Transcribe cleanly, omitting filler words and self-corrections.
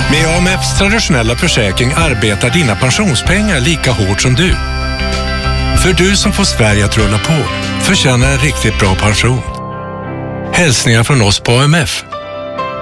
Med AMFs traditionella försäkring arbetar dina pensionspengar lika hårt som du. För du som får Sverige att rulla på förtjänar en riktigt bra pension. Hälsningar från oss på AMF.